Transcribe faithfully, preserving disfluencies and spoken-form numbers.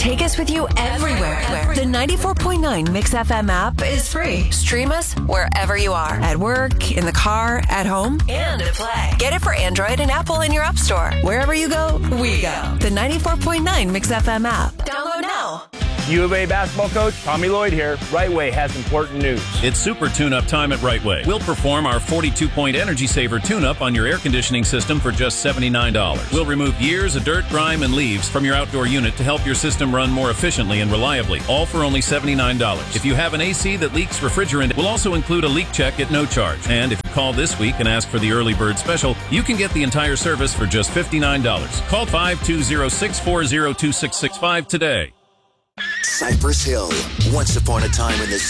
take us with you everywhere. The ninety-four point nine Mix F M app is free. Stream us wherever you are. At work, in the car, at home, and at play. Get it for Android and Apple in your app store. Wherever you go, we go. The ninety-four point nine Mix F M app. Download now. U of A basketball coach Tommy Lloyd here. Right Way has important news. It's super tune-up time at Right Way. We'll perform our forty-two point Energy Saver tune-up on your air conditioning system for just seventy-nine dollars. We'll remove years of dirt, grime, and leaves from your outdoor unit to help your system run more efficiently and reliably, all for only seventy-nine dollars. If you have an A C that leaks refrigerant, we'll also include a leak check at no charge. And if you call this week and ask for the early bird special, you can get the entire service for just fifty-nine dollars. Call five two zero, six four zero, two six six five today. Cypress Hill, once upon a time in the